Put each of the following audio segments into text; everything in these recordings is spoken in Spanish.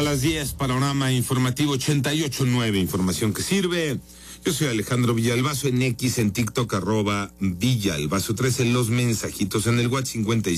A las 10, panorama informativo 88.9, información que sirve. Yo soy Alejandro Villalbazo, en X, en TikTok, @Villalbazo 13, en los mensajitos, en el WhatsApp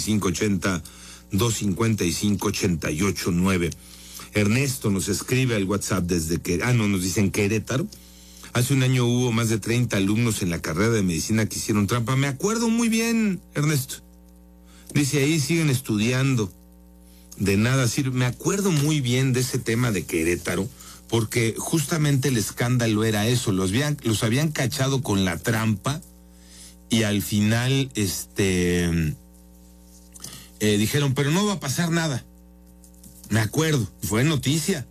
5580-255-88.9. Ernesto nos escribe al WhatsApp desde que, nos dicen Querétaro. Hace un año hubo más de 30 alumnos en la carrera de medicina que hicieron trampa. Me acuerdo muy bien, Ernesto. Dice, ahí siguen estudiando. De nada sirve. Me acuerdo muy bien de ese tema de Querétaro, porque justamente el escándalo era eso. Los habían cachado con la trampa y al final, dijeron, pero no va a pasar nada. Me acuerdo. Fue noticia.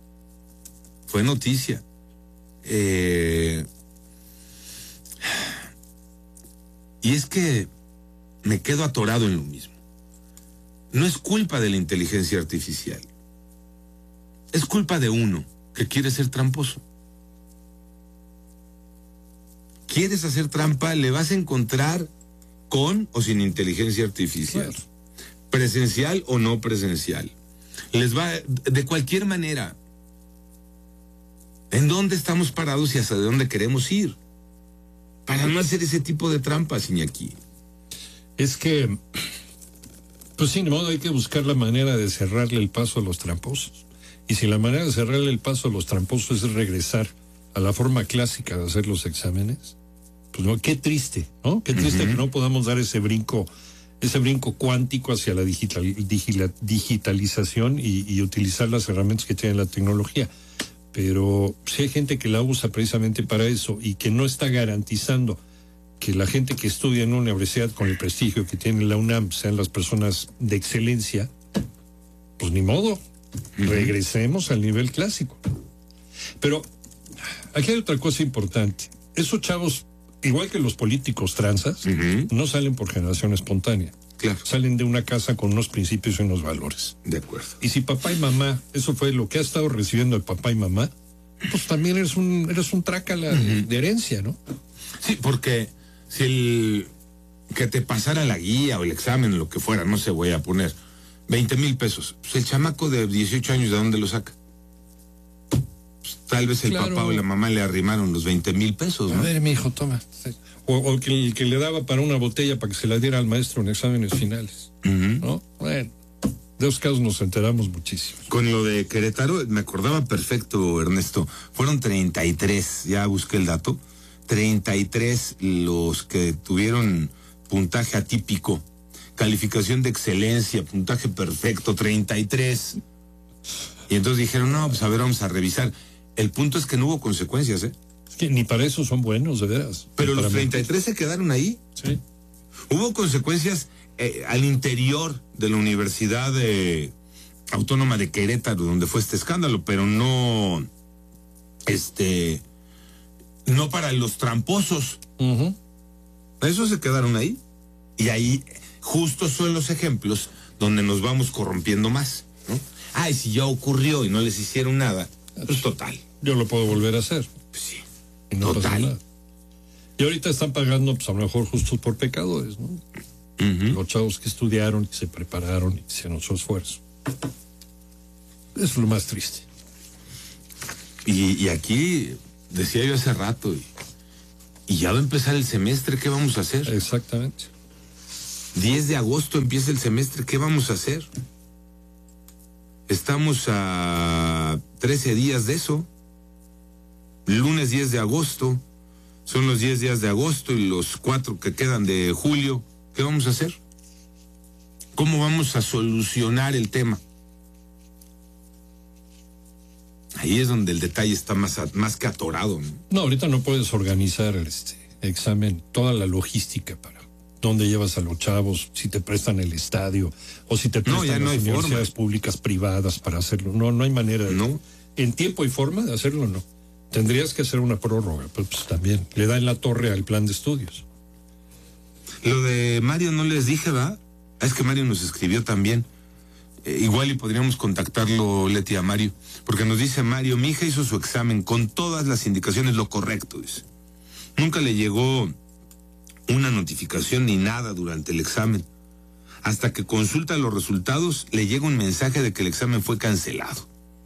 Y es que me quedo atorado en lo mismo. No es culpa de la inteligencia artificial. Es culpa de uno que quiere ser tramposo. ¿Quieres hacer trampa? Le vas a encontrar con o sin inteligencia artificial. Claro. Presencial o no presencial. Les va de cualquier manera. ¿En dónde estamos parados y hacia dónde queremos ir? Para no hacer ese tipo de trampas, Iñaki. Es que, pues sin modo, hay que buscar la manera de cerrarle el paso a los tramposos. Y si la manera de cerrarle el paso a los tramposos es regresar a la forma clásica de hacer los exámenes, pues no, qué triste, ¿no? Qué triste que no podamos dar ese brinco cuántico hacia la digitalización y utilizar las herramientas que tiene la tecnología. Pero si hay gente que la usa precisamente para eso y que no está garantizando que la gente que estudia en una universidad con el prestigio que tiene la UNAM sean las personas de excelencia, pues ni modo, regresemos al nivel clásico. Pero aquí hay otra cosa importante. Esos chavos, igual que los políticos tranzas, no salen por generación espontánea. Claro. Salen de una casa con unos principios y unos valores. De acuerdo. Y si papá y mamá, eso fue lo que ha estado recibiendo el papá y mamá, pues también eres un trácala de herencia, ¿no? Sí, porque si que te pasara la guía o el examen, lo que fuera, no sé, voy a poner 20,000 pesos. Pues el chamaco de 18 años, ¿de dónde lo saca? Pues tal vez el papá o la mamá le arrimaron los 20,000 pesos, ¿no? A ver, mi hijo, toma. O que el que le daba para una botella para que se la diera al maestro en exámenes finales, ¿no? Bueno, de esos casos nos enteramos muchísimo. Con lo de Querétaro, me acordaba perfecto, Ernesto. Fueron 33, ya busqué el dato, 33 los que tuvieron puntaje atípico, calificación de excelencia, puntaje perfecto, 33. Y entonces dijeron, no, pues a ver, vamos a revisar. El punto es que no hubo consecuencias, Es que ni para eso son buenos, de veras. Pero los 33 se quedaron ahí. Sí. Hubo consecuencias al interior de la Universidad Autónoma de Querétaro, donde fue este escándalo, pero no para los tramposos. Eso se quedaron ahí. Y ahí justo son los ejemplos donde nos vamos corrompiendo más, ¿no? Ay, si ya ocurrió y no les hicieron nada, pues total. Yo lo puedo volver a hacer. Pues sí. Y no pasa nada. Y ahorita están pagando, pues a lo mejor justos por pecadores, ¿no? Los chavos que estudiaron, que se prepararon y que hicieron su esfuerzo. Eso es lo más triste. Y aquí, decía yo hace rato, y ya va a empezar el semestre, ¿qué vamos a hacer? Exactamente. 10 de agosto empieza el semestre, ¿qué vamos a hacer? Estamos a 13 días de eso. Lunes 10 de agosto, son los 10 días de agosto y los 4 que quedan de julio. ¿Qué vamos a hacer? ¿Cómo vamos a solucionar el tema? Ahí es donde el detalle está más que atorado, ¿no? No, ahorita no puedes organizar el examen, toda la logística para dónde llevas a los chavos, si te prestan el estadio o si te prestan las universidades públicas, privadas para hacerlo. No hay manera. No. En tiempo y forma de hacerlo, no. Tendrías que hacer una prórroga, pues también le da en la torre al plan de estudios. Lo de Mario no les dije, ¿verdad? Es que Mario nos escribió también. Igual y podríamos contactarlo, Leti, a Mario, porque nos dice Mario, mi hija hizo su examen con todas las indicaciones, lo correcto, dice. Nunca le llegó una notificación ni nada durante el examen. Hasta que consulta los resultados, le llega un mensaje de que el examen fue cancelado. Dice,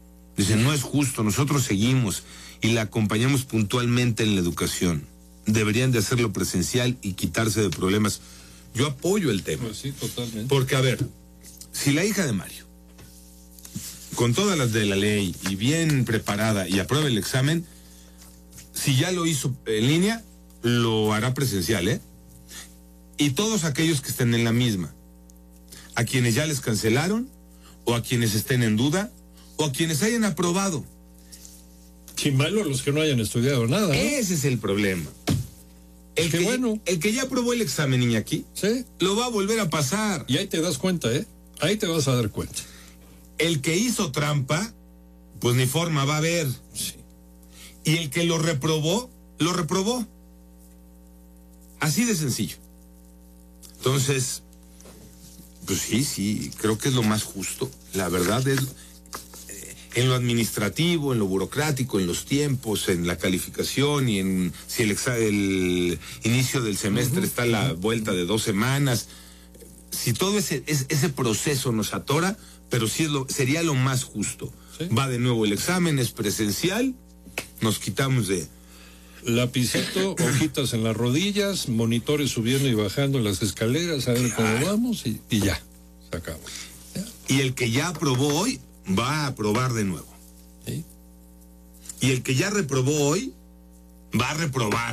Dice, no es justo, nosotros seguimos y la acompañamos puntualmente en la educación. Deberían de hacerlo presencial y quitarse de problemas. Yo apoyo el tema. Pues sí, totalmente. Porque, a ver, si la hija de Mario, con todas las de la ley y bien preparada y aprueba el examen, si ya lo hizo en línea, lo hará presencial, ¿eh? Y todos aquellos que estén en la misma, a quienes ya les cancelaron, o a quienes estén en duda, o a quienes hayan aprobado. Qué malo los que no hayan estudiado nada, ¿no? Ese es el problema. El que ya aprobó el examen, Iñaki, sí, lo va a volver a pasar. Y ahí te das cuenta, ¿eh? Ahí te vas a dar cuenta. El que hizo trampa, pues ni forma va a haber. Sí. Y el que lo reprobó, lo reprobó. Así de sencillo. Entonces, pues sí, creo que es lo más justo. La verdad es, en lo administrativo, en lo burocrático, en los tiempos, en la calificación y en si el inicio del semestre está a la vuelta de 2 semanas. Si todo ese proceso nos atora, pero sí sería lo más justo. ¿Sí? Va de nuevo el examen, es presencial, nos quitamos de... Lapicito, hojitas en las rodillas, monitores subiendo y bajando las escaleras, a ver cómo vamos y ya, se acabó. Ya. Y el que ya aprobó hoy, va a aprobar de nuevo. ¿Sí? Y el que ya reprobó hoy, va a reprobar.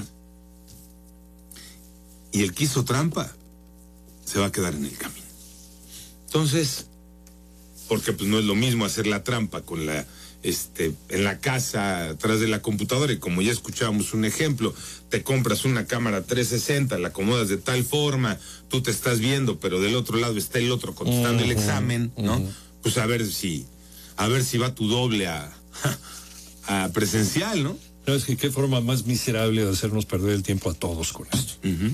Y el que hizo trampa, se va a quedar en el camino. Entonces, porque pues no es lo mismo hacer la trampa con en la casa, atrás de la computadora, y como ya escuchábamos un ejemplo, te compras una cámara 360, la acomodas de tal forma, tú te estás viendo, pero del otro lado está el otro contestando el examen, ¿no? Pues a ver si va tu doble a presencial, ¿no? No, es que qué forma más miserable de hacernos perder el tiempo a todos con esto.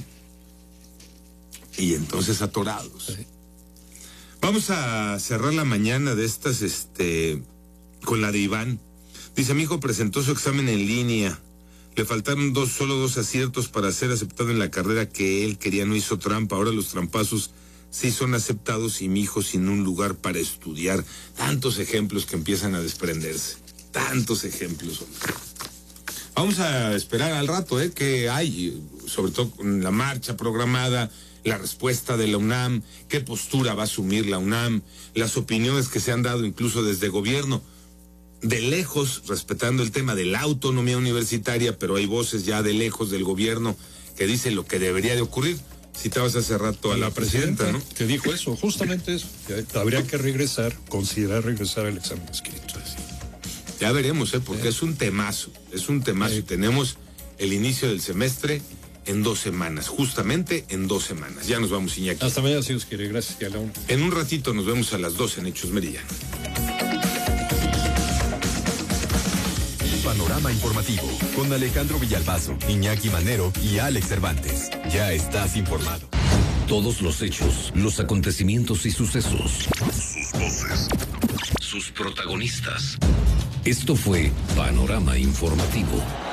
Y entonces atorados. Sí. Vamos a cerrar la mañana de estas, con la de Iván. Dice, mi hijo presentó su examen en línea. Le faltaron solo dos aciertos para ser aceptado en la carrera que él quería, no hizo trampa. Ahora los trampazos sí son aceptados y mi hijo sin un lugar para estudiar. Tantos ejemplos que empiezan a desprenderse. Tantos ejemplos, hombre. Vamos a esperar al rato, que hay, sobre todo con la marcha programada, la respuesta de la UNAM, qué postura va a asumir la UNAM, las opiniones que se han dado incluso desde gobierno, de lejos, respetando el tema de la autonomía universitaria, pero hay voces ya de lejos del gobierno que dicen lo que debería de ocurrir. Citabas hace rato a la presidenta, ¿no? Que dijo eso, justamente eso, que habría que considerar regresar al examen escrito. Ya veremos, porque es un temazo. Tenemos el inicio del semestre en 2 semanas, justamente en 2 semanas. Ya nos vamos, Iñaki. Hasta mañana, si Dios quiere. Gracias, y a la 1. En un ratito nos vemos a las 12 en Hechos Meridiano. Panorama informativo con Alejandro Villalbazo, Iñaki Manero y Alex Cervantes. Ya estás informado. Todos los hechos, los acontecimientos y sucesos. Sus voces. Sus protagonistas. Esto fue Panorama Informativo.